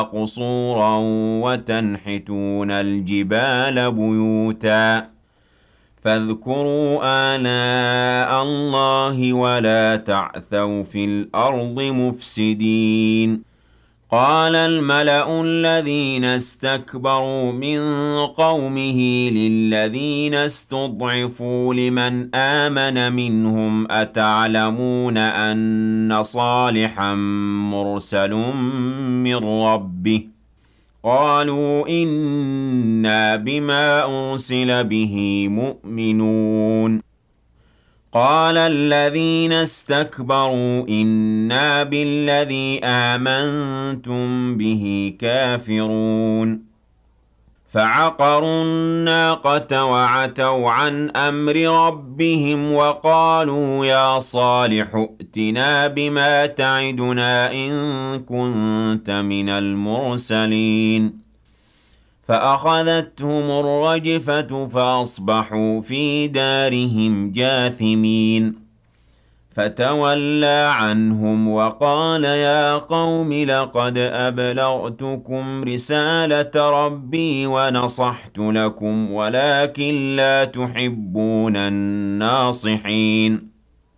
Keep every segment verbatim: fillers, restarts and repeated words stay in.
قصورا وتنحتون الجبال بيوتا فاذكروا آلاء الله ولا تعثوا في الأرض مفسدين قال الملأ الذين استكبروا من قومه للذين استضعفوا لمن آمن منهم أتعلمون أن صالحا مرسل من ربه قالوا إنا بما أرسل به مؤمنون قال الذين استكبروا إنا بالذي آمنتم به كافرون فعقروا الناقة وعتوا عن أمر ربهم وقالوا يا صالح ائتنا بما تعدنا إن كنت من المرسلين فأخذتهم الرجفة فأصبحوا في دارهم جاثمين فتولى عنهم وقال يا قوم لقد أبلغتكم رسالة ربي ونصحت لكم ولكن لا تحبون الناصحين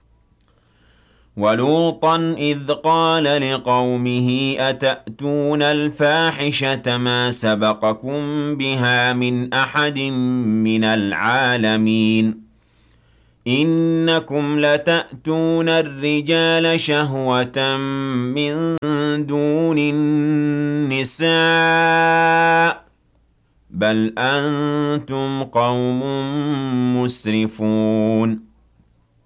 ولوطا إذ قال لقومه أتأتون الفاحشة ما سبقكم بها من أحد من العالمين إنكم لتأتون الرجال شهوة من دون النساء بل أنتم قوم مسرفون